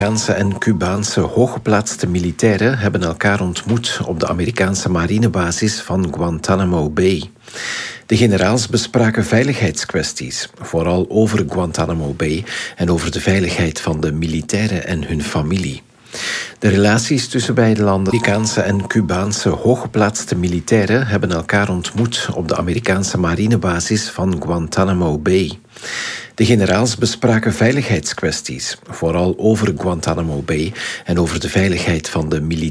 Amerikaanse en Cubaanse hooggeplaatste militairen hebben elkaar ontmoet op de Amerikaanse marinebasis van Guantanamo Bay. De generaals bespraken veiligheidskwesties, vooral over Guantanamo Bay en over de veiligheid van de militairen en hun familie. De relaties tussen beide landen, Amerikaanse en Cubaanse hooggeplaatste militairen hebben elkaar ontmoet op de Amerikaanse marinebasis van Guantanamo Bay. De generaals bespraken veiligheidskwesties, vooral over Guantanamo Bay en over de veiligheid van de militairen.